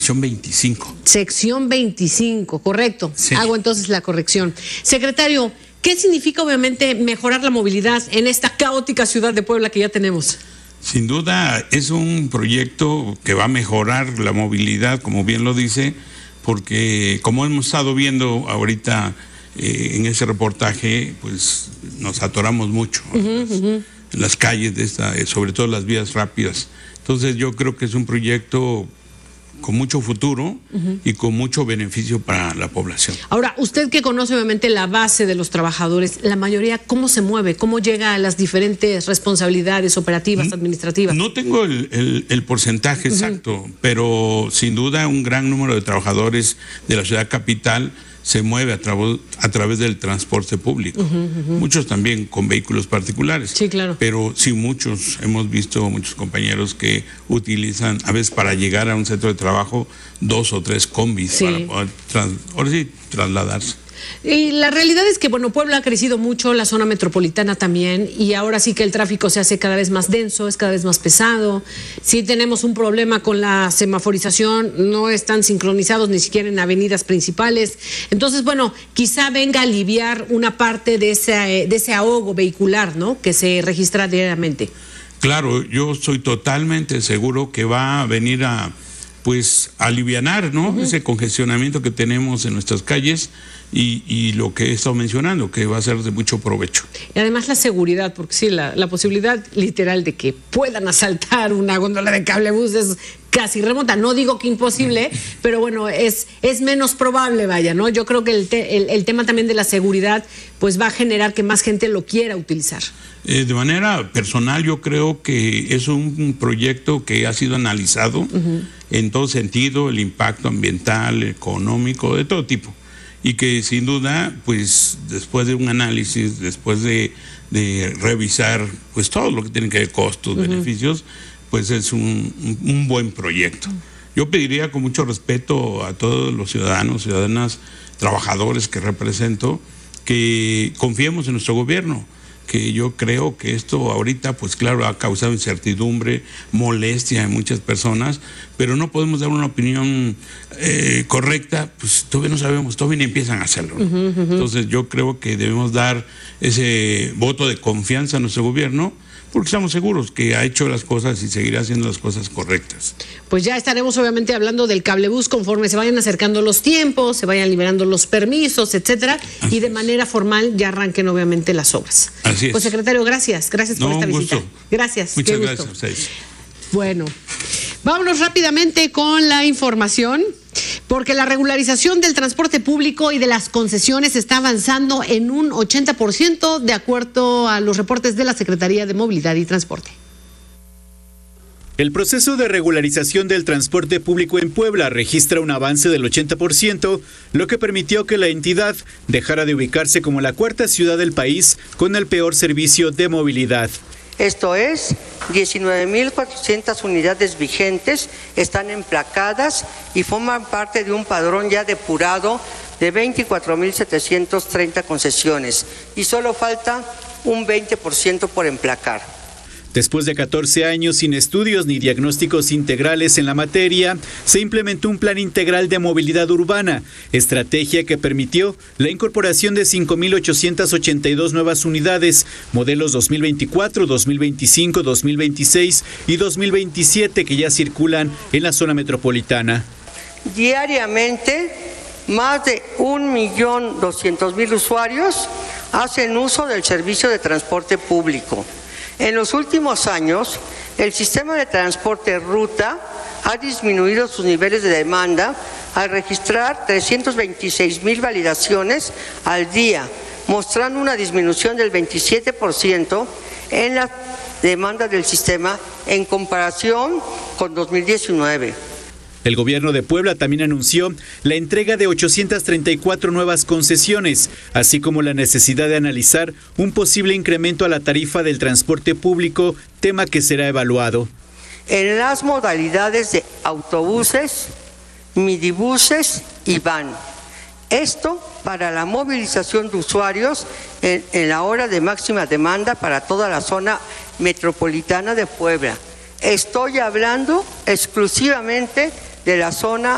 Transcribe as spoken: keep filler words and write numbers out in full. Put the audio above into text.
Sección veinticinco. Sección veinticinco, correcto. Sí. Hago entonces la corrección. Secretario, ¿qué significa obviamente mejorar la movilidad en esta caótica ciudad de Puebla que ya tenemos? Sin duda es un proyecto que va a mejorar la movilidad, como bien lo dice, porque como hemos estado viendo ahorita eh, en ese reportaje, pues nos atoramos mucho uh-huh, en, las, uh-huh. en las calles de esta, eh, sobre todo las vías rápidas. Entonces yo creo que es un proyecto con mucho futuro uh-huh. y con mucho beneficio para la población. Ahora, usted que conoce obviamente la base de los trabajadores, la mayoría, ¿cómo se mueve? ¿Cómo llega a las diferentes responsabilidades operativas, administrativas? No tengo el, el, el porcentaje uh-huh. exacto, pero sin duda un gran número de trabajadores de la ciudad capital se mueve a, tra- a través del transporte público. Uh-huh, uh-huh. Muchos también con vehículos particulares. Sí, claro. Pero sí, muchos, hemos visto muchos compañeros que utilizan, a veces para llegar a un centro de trabajo, dos o tres combis sí. para poder trans- ahora sí, trasladarse. Y la realidad es que, bueno, Puebla ha crecido mucho, la zona metropolitana también, y ahora sí que el tráfico se hace cada vez más denso, es cada vez más pesado. Sí tenemos un problema con la semaforización, no están sincronizados ni siquiera en avenidas principales. Entonces, bueno, quizá venga a aliviar una parte de ese, de ese ahogo vehicular, ¿no?, que se registra diariamente. Claro, yo estoy totalmente seguro que va a venir a, pues, alivianar, ¿no?, uh-huh. ese congestionamiento que tenemos en nuestras calles. Y, y lo que he estado mencionando, que va a ser de mucho provecho. Y además la seguridad, porque sí, la, la posibilidad literal de que puedan asaltar una góndola de cablebús es casi remota. No digo que imposible, pero bueno, es, es menos probable, vaya, ¿no? Yo creo que el, te, el, el tema también de la seguridad pues va a generar que más gente lo quiera utilizar. Eh, de manera personal, yo creo que es un proyecto que ha sido analizado uh-huh. en todo sentido, el impacto ambiental, económico, de todo tipo. Y que sin duda, pues después de un análisis, después de, de revisar pues todo lo que tiene que ver costos, uh-huh. beneficios, pues es un, un buen proyecto. Yo pediría con mucho respeto a todos los ciudadanos, ciudadanas, trabajadores que represento, que confiemos en nuestro gobierno, que yo creo que esto ahorita, pues claro, ha causado incertidumbre, molestia en muchas personas, pero no podemos dar una opinión eh, correcta, pues todavía no sabemos, todavía ni empiezan a hacerlo, ¿no? Uh-huh, uh-huh. Entonces yo creo que debemos dar ese voto de confianza a nuestro gobierno, porque estamos seguros que ha hecho las cosas y seguirá haciendo las cosas correctas. Pues ya estaremos obviamente hablando del cablebús conforme se vayan acercando los tiempos, se vayan liberando los permisos, etcétera, Así y de es. manera formal ya arranquen obviamente las obras. Así es. Pues secretario, gracias, gracias por no, esta un visita. gusto. Gracias. Muchas qué gracias gusto. a ustedes. Bueno, vámonos rápidamente con la información, porque la regularización del transporte público y de las concesiones está avanzando en un ochenta por ciento de acuerdo a los reportes de la Secretaría de Movilidad y Transporte. El proceso de regularización del transporte público en Puebla registra un avance del ochenta por ciento, lo que permitió que la entidad dejara de ubicarse como la cuarta ciudad del país con el peor servicio de movilidad. Esto es, diecinueve mil cuatrocientas unidades vigentes están emplacadas y forman parte de un padrón ya depurado de veinticuatro mil setecientas treinta concesiones y solo falta un veinte por ciento por emplacar. Después de catorce años sin estudios ni diagnósticos integrales en la materia, se implementó un plan integral de movilidad urbana, estrategia que permitió la incorporación de cinco mil ochocientas ochenta y dos nuevas unidades, modelos dos mil veinticuatro, dos mil veinticinco, dos mil veintiséis y dos mil veintisiete que ya circulan en la zona metropolitana. Diariamente, más de un millón doscientos mil usuarios hacen uso del servicio de transporte público. En los últimos años, el sistema de transporte ruta ha disminuido sus niveles de demanda al registrar trescientas veintiséis mil validaciones al día, mostrando una disminución del veintisiete por ciento en la demanda del sistema en comparación con dos mil diecinueve. El gobierno de Puebla también anunció la entrega de ochocientas treinta y cuatro nuevas concesiones, así como la necesidad de analizar un posible incremento a la tarifa del transporte público, tema que será evaluado. En las modalidades de autobuses, midibuses y van. Esto para la movilización de usuarios en, en la hora de máxima demanda para toda la zona metropolitana de Puebla. Estoy hablando exclusivamente de la zona